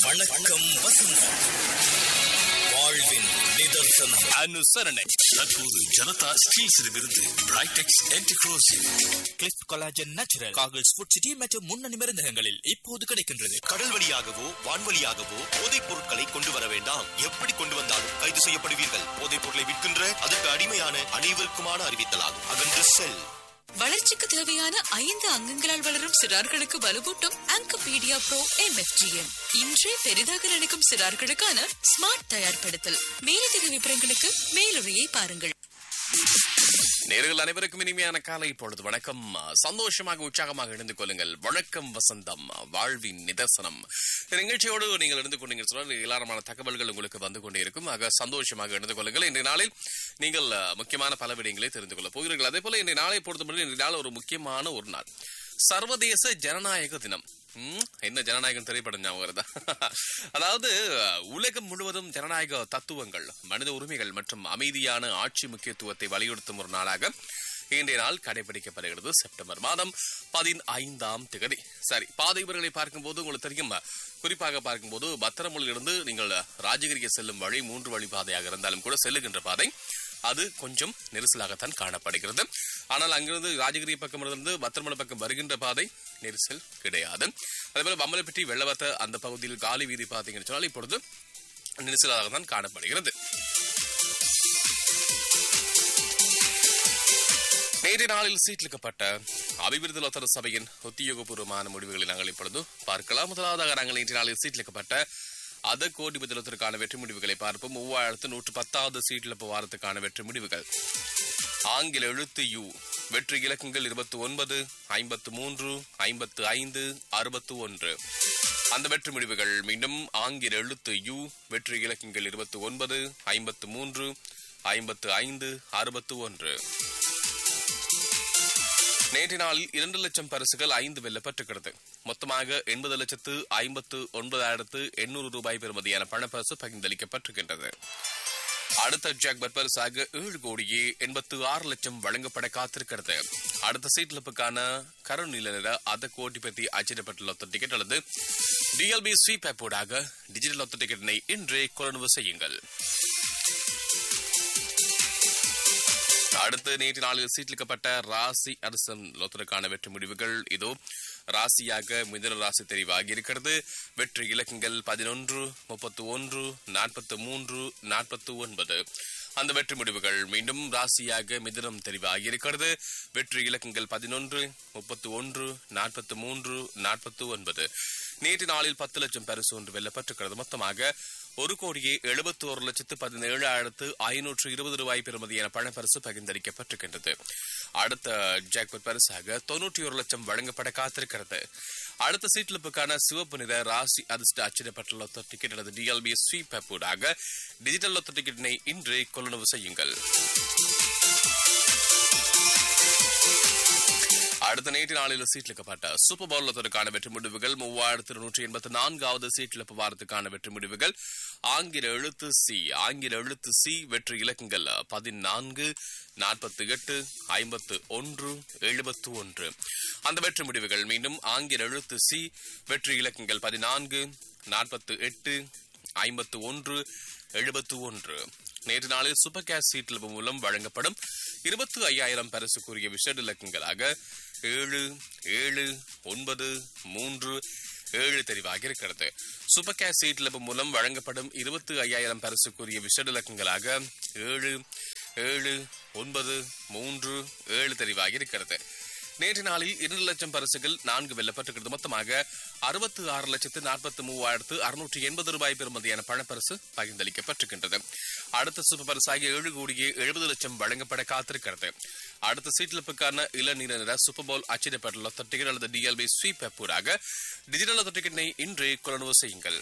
வணக்கம் வசந்தம். வாழ்வின் நிதர்சனம். அனுசரணை. தற்போது Janata ஸ்டீல்ஸிடமிருந்து பிரைடெக்ஸ் anticorrosive கிளிஃப்ட் collagen natural காகிள்ஸ் food city மற்றும் முன்னணி மருந்தகங்களில் இப்போது கிடைக்கின்றது. கடல் வழியாகவோ வான்வழியாகவோ போதைப் பொருட்களை கொண்டு வர வேண்டாம். எப்படி கொண்டு வந்தாலும் கைது செய்யப்படுவீர்கள். போதைப் பொருளை விற்கின்ற அதற்கு அடிமையான அனைவருக்குமான அறிவித்தலாகும். அகன்று செல். வளர்ச்சிக்கு தேவையான 5 அங்கங்களால் வளரும் சிறார்களுக்கு வலுவூட்டும் ஆங்கபீடியா ப்ரோ MFGM. இன்றே பெரிதாக நினைக்கும் சிறார்களுக்கான ஸ்மார்ட் தயார்படுத்தல். மேலதிக விவரங்களுக்கு மேலுரையை பாருங்கள். நேர்கள் அனைவருக்கும் இனிமையான காலை பொழுது வணக்கம். சந்தோஷமாக உற்சாகமாக இணைந்து கொள்ளுங்கள். வணக்கம் வசந்தம், வாழ்வின் நிதர்சனம் நிகழ்ச்சியோடு நீங்கள் இணைந்து கொண்டீங்க சொன்னால் ஏராளமான தகவல்கள் உங்களுக்கு வந்து கொண்டே இருக்கும். ஆக சந்தோஷமாக இணைந்து கொள்ளுங்கள். இன்றைய நாளில் நீங்கள் முக்கியமான பல விடயங்களை தெரிந்து கொள்ள போகிறீர்கள். அதே போல இன்றைய நாளை பொறுத்தவரை இன்றைய நாள் ஒரு முக்கியமான ஒரு நாள், சர்வதேச ஜனநாயக தினம். என்ன ஜனநாயகம் திரைப்படம் ஞாபகம் வருதா? அதாவது உலகம் முழுவதும் ஜனநாயக தத்துவங்கள், மனித உரிமைகள் மற்றும் அமைதியான ஆட்சி முக்கியத்துவத்தை வலியுறுத்தும் ஒரு நாளாக இன்றைய நாள் கடைபிடிக்கப்படுகிறது. செப்டம்பர் மாதம் 15ஆம் தேதி. சரி, பாதை விவரங்களை பார்க்கும்போது உங்களுக்கு தெரியும், குறிப்பாக பார்க்கும்போது பத்திரமுலிருந்து நீங்கள் ராஜகிரிக்கு செல்லும் வழி 3 வழி பாதையாக இருந்தாலும் கூட செல்லுகின்ற பாதை அது கொஞ்சம் நெரிசலாகத்தான் காணப்படுகிறது. ஆனால் அங்கிருந்து ராஜகிரி பக்கம் இருந்து பத்திரமலை பக்கம் வருகின்ற பாதை நெரிசல் கிடையாது. அதேபோல பம்மலைப்பட்டி வெள்ளவத்த அந்த பகுதியில் காலி வீதி பார்த்தீங்கன்னு சொன்னால் இப்பொழுது நெரிசலாக தான் காணப்படுகிறது. நேற்றைய நாளில் சீட்லிக்கப்பட்ட அபிவிருத்தி லோத்தர சபையின் உத்தியோகபூர்வமான முடிவுகளை நாங்கள் இப்பொழுது பார்க்கலாம். முதலாவதாக நாங்கள் இன்றைய நாளில் சீட்லிக்கப்பட்ட அத கோடி பதிலத்திற்கான வெற்றி முடிவுகளை பார்ப்போம். 3110வது சீட்டிழப்பு வாரத்துக்கான வெற்றி முடிவுகள். ஆங்கில எழுத்து யு வெற்றி இலக்கங்கள் 29, 53, 55, 61. அந்த வெற்றி முடிவுகள் மீண்டும் ஆங்கில எழுத்து யு வெற்றி இலக்கங்கள் 29, 53, 55, 61. நேற்று நாளில் 2 லட்சம் பரிசுகள் 5 வெல்லப்பட்டிருக்கிறது. மொத்தமாக 80,59,800 ரூபாய் பெறுமதியான பணப்பரிசு பகிர்ந்தளிக்கப்பட்டிருக்கின்றது. அடுத்த ஜாக்பர் பரிசாக 7,86 லட்சம் வழங்கப்பட காத்திருக்கிறது. அடுத்த சீட்லப்புக்கான கருண் நீல நிற அத கோடி பற்றி அச்சிடப்பட்ட லொத்த டிக்கெட் அல்லது டிஎல்பி ஸ்வீப் ஆப்போடாக டிஜிட்டல் லொத்த டிக்கெட்டினை இன்றே கொள்வனவு செய்யுங்கள். அடுத்து நேற்று நாளில் சீட்லிக்கப்பட்ட ராசி அரசன் லோத்தருக்கான வெற்றி முடிவுகள் இதோ. ராசியாக மிதுன ராசி தெரிவாகி இருக்கிறது. வெற்றி இலக்கங்கள் 11, 31, 43, 49. அந்த வெற்றி முடிவுகள் மீண்டும் ராசியாக மிதுனம் தெரிவாகி இருக்கிறது. வெற்றி இலக்கங்கள் 11, 31, 43, 49. நேற்று நாளில் 10 லட்சம் பரிசு ஒன்று வெல்லப்பட்டிருக்கிறது. மொத்தமாக 1,71,17,520 ரூபாய் பெறுமதியான பணப்பரிசு பகிர்ந்தளிக்கப்பட்டிருக்கின்றது. அடுத்த ஜாக்பட் பரிசாக 91 லட்சம் வழங்கப்பட காத்திருக்கிறது. அடுத்த சீட்லிப்புக்கான சிவப்பு நிற ராசி அதிர்ஷ்ட அச்சிடப்பட்ட லொத்த டிக்கெட் அல்லது டிஎல்பி ஸ்வீப் ஆப்போடாக டிஜிட்டல் லொத்த டிக்கெட்டினை இன்றே கொள்வனவு செய்யுங்கள். அடுத்த நேற்று நாளில் சீட்லிக்கப்பட்ட சூப்பர் பவுல் லொத்தருக்கான வெற்றி முடிவுகள். 3,284வது சீட்லிப்பு வாரத்துக்கான வெற்றி முடிவுகள். ஆங்கில எழுத்து சி ஆங்கில எழுத்து சி வெற்றி இலக்கங்கள் 14, 48, 51, 71. அந்த வெற்றி முடிவுகள் மீண்டும் ஆங்கில எழுத்து சி வெற்றி இலக்கங்கள் 14, 48, 51, 71. நேற்று நாளில் சூப்பர் கேஷ் சீட்லிப்பு மூலம் வழங்கப்படும் 25,000 பரிசுக்குரிய விசேட இலக்கங்களாக 7, 7, 9, 3, 7 தெரிவாகி இருக்கிறது. சூப்பர் கேஷ் சீட்லிப்பு மூலம் வழங்கப்படும் 25,000 பரிசுக்குரிய விசேட இலக்கங்களாக 7, 7, 9, 3, 7 தெரிவாகி இருக்கிறது. நேற்று நாளில் 2 லட்சம் பரிசுகள் 4 வெல்லப்பட்டிருக்கிறது. மொத்தமாக 66,43,680 ரூபாய் பெறுமதியான பணப்பரிசு பகிர்ந்தளிக்கப்பட்டிருக்கின்றது. அடுத்த சூப்பர் பரிசாக 7,70 லட்சம் வழங்கப்பட காத்திருக்கிறது. அடுத்த சீட்லிப்புக்கான இளநீல நிற சூப்பர் பவுல் அச்சிடப்பட்ட லொத்த டிக்கெட் அல்லது டிஎல்பி ஸ்வீப் ஆப்போடாக டிஜிட்டல் லொத்த டிக்கெட்டினை இன்றே கொள்வனவு செய்யுங்கள்.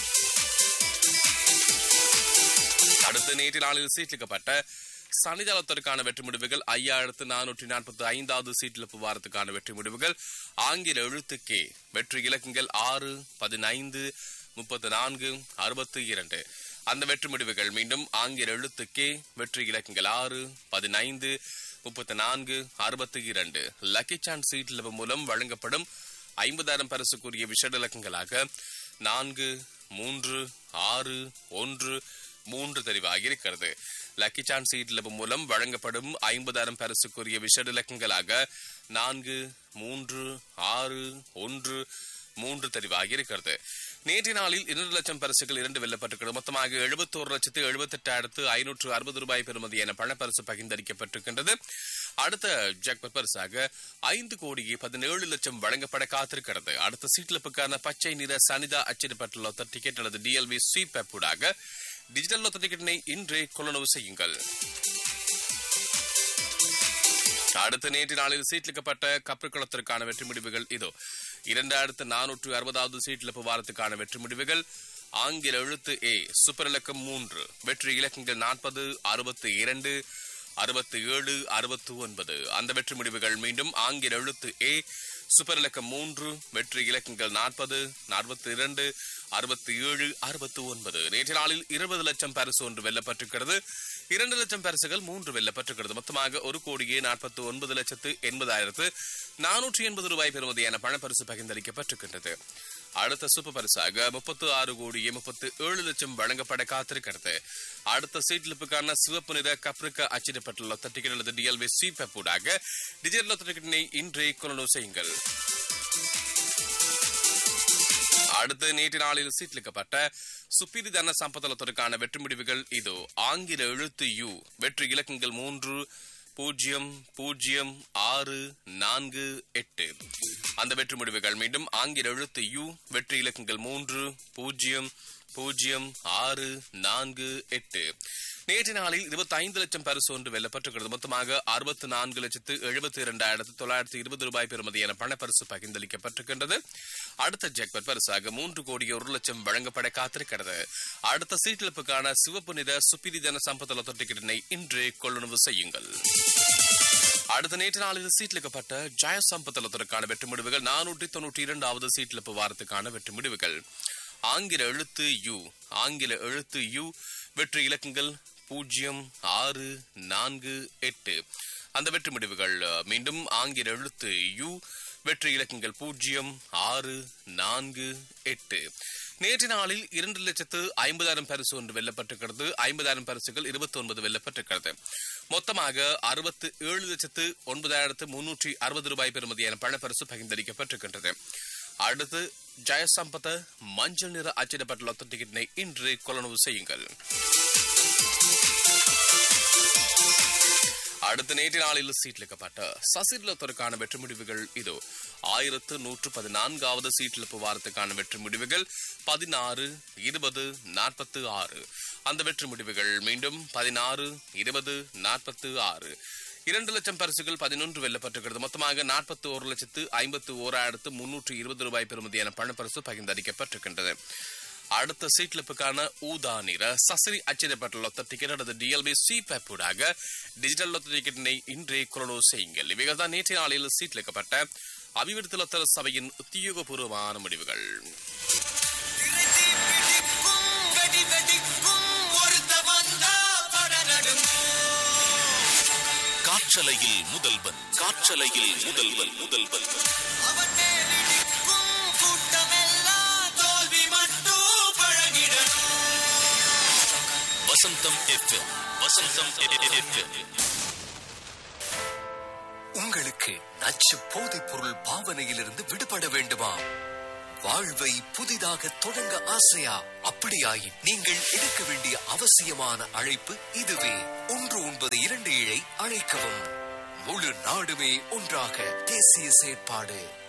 அடுத்து நேற்று நாளில் சீட்லிக்கப்பட்ட சனிதளத்திற்கான வெற்றி முடிவுகள். 5,445வது சீட்லிப்பு வாரத்துக்கான வெற்றி முடிவுகள். ஆங்கில எழுத்து கே வெற்றி இலக்கங்கள் 6, 15, 34, 62. அந்த வெற்றி முடிவுகள் மீண்டும் ஆங்கில எழுத்து கே வெற்றி இலக்கங்கள் 6, 15, 34, 62. லக்கி சான்ஸ் சீட்லிப்பு மூலம் வழங்கப்படும் 50,000 பரிசுக்குரிய விசேட இலக்கங்களாக 4, 3 6 1 3 தெரிவாகி இருக்கிறது. லக்கி சான்ஸ் சீட்லப்பு மூலம் வழங்கப்படும் 50,000 பரிசுக்குரிய விஷட இலக்கங்களாக 4 3 6 1 3 தெரிவாகி இருக்கிறது. நேற்றைய நாளில் 2 லட்சம் பரிசுகள் 2 வெல்லப்பட்டிருக்கிறது. மொத்தமாக 71,78,560 ரூபாய் பெறுமதியான பணப்பரிசு பகிர்ந்தளிக்கப்பட்டிருக்கின்றது. அடுத்த ஜாக்பாட் பரிசாக 5,17 லட்சம் வழங்கப்பட காத்திருக்கிறது. அடுத்த சீட்லப்புக்கான பச்சை நிற சனிதா அச்சிடப்பட்டுள்ள லொத்த டிக்கெட் அல்லது டிஎல்வி ஸ்வீப் ஆப் ஊடாக டிஜிட்டல் லொத்த டிக்கெட்டினை இன்றே கொள்ளளவு செய்யுங்கள். அடுத்த நேற்று நாளில் சீட்லிக்கப்பட்ட கப்பற்களத்திற்கான வெற்றி முடிவுகள் இதோ. 2460வது சீட்லிப்பு வாரத்துக்கான வெற்றி முடிவுகள். ஆங்கில எழுத்து ஏ சூப்பர் இலக்கம் 3 வெற்றி இலக்கங்கள் 40 62 67 69. அந்த வெற்றி முடிவுகள் மீண்டும் ஆங்கில எழுத்து ஏ சூப்பர் இலக்கம் 3 வெற்றி இலக்கங்கள் 40 42 67 69. நேற்று நாளில் 20 லட்சம் பரிசு ஒன்று வெல்லப்பட்டிருக்கிறது. 2 லட்சம் பரிசுகள் 3 வெல்லப்பட்டிருக்கிறது. மொத்தமாக 1,49,80,480 ரூபாய் பெறுமதியான பணப்பரிசு பகிர்ந்தளிக்கப்பட்டிருக்கின்றது. அடுத்த சூப்பர் பரிசாக 36,37 லட்சம் வழங்கப்பட காத்திருக்கிறது. அடுத்த சீட்லிப்புக்கான சிவப்பு நிற கப்ரிக்க அச்சிடப்பட்டுள்ள டிக்கெட் அல்லது டிஎல்வி ஸ்வீப் ஆப் ஊடாக டிஜிட்டல் லொத்த டிக்கெட்டினை இன்றே கொள்ளளவு செய்யுங்கள். அடுத்து நேற்று நாளில் சீட்லிக்கப்பட்ட சுப்பீரி தன சம்பத்தலத்திற்கான வெற்றி முடிவுகள் இதோ. ஆங்கில எழுத்து யு வெற்றி இலக்கங்கள் 3 0 0 6 4 8. அந்த வெற்றி முடிவுகள் மீண்டும் ஆங்கில எழுத்து யு வெற்றி இலக்கங்கள் 3 0 0 6 4 8. நேற்று நாளில் 25 லட்சம் பரிசு ஒன்று வெல்லப்பட்டிருக்கிறது. மொத்தமாக 64,72,920 ரூபாய் பெறுமதியான பணப்பரிசு பகிர்ந்தளிக்கப்பட்டிருக்கின்றது. அடுத்த ஜாக்பாட் பரிசாக 3,01,00,000 வழங்கப்பட காத்திருக்கிறது. அடுத்த சீட்லிப்புக்கான சிவப்பு நிற சுப்பிரி தன சம்பத்தல டிக்கெட்டினை இன்றே கொள்ளுணவு செய்யுங்கள். அடுத்த நேற்று நாளில் சீட்லிக்கப்பட்ட ஜய சம்பத்தலத்திற்கான வெற்றி முடிவுகள். 492வது சீட்லிப்பு வாரத்துக்கான வெற்றி முடிவுகள். ஆங்கில எழுத்து யு ஆங்கில எழுத்து யு வெற்றி இலக்கங்கள் 0 6 4 8. அந்த வெற்றி முடிவுகள் மீண்டும் ஆங்கில எழுத்து யு வெற்றி இலக்கங்கள் 0 6 4 8. நேற்று நாளில் 2,50,000 பரிசு ஒன்று வெல்லப்பட்டிருக்கிறது. 50,000 பரிசுகள் 29 வெல்லப்பட்டிருக்கிறது. மொத்தமாக 67,09,360 ரூபாய் பெறுமதியான பணப்பரிசு பகிர்ந்தளிக்கப்பட்டிருக்கின்றது. அடுத்து ஜெயசம்பத மஞ்சள் நிற அச்சிடப்பட்டுள்ள டிக்கெட்டினை இன்று கொள்ளளவு செய்யுங்கள். அடுத்த நேற்று நாளில் சீட்லிக்கப்பட்ட சசிலத்திற்கான வெற்றி முடிவுகள் இதோ. 1114வது சீட்லிப்பு வாரத்துக்கான வெற்றி முடிவுகள் 16 20 46. அந்த வெற்றி முடிவுகள் மீண்டும் 16 20 46. 2 லட்சம் பரிசுகள் 11 வெல்லப்பட்டிருக்கிறது. மொத்தமாக 41,51,320 ரூபாய் பெறுமதியான பணப்பரிசு பகிர்ந்தளிக்கப்பட்டிருக்கின்றது. அடுத்த சீட்லிப்புக்கான ஊதா நிற சசிரி அச்சிடப்பட்டுள்ள டிக்கெட் அல்லது டிஎல்பி ஸ்வீப் ஆப் ஊடாக டிஜிட்டல் லொத்த டிக்கெட்டினை இன்றே கொள்ளளவு செய்யுங்கள். இவைகள் தான் நேற்றைய நாளில் சீட்லிக்கப்பட்ட அபிவிருத்தி லொத்த சபையின் உத்தியோகபூர்வமான முடிவுகள். காற்றலையில் முதல்வன் வசந்தம் FM. உங்களுக்கு நச்சு போதைப் பொருள் பாவனையிலிருந்து விடுபட வேண்டுமா? வாழ்வை புதிதாக தொடங்க ஆசையா? அப்படியாயின் நீங்கள் எடுக்க வேண்டிய அவசியமான அழைப்பு இதுவே. 1927 அழைக்கவும். முழு நாடுமே ஒன்றாக தேசிய செயற்பாடு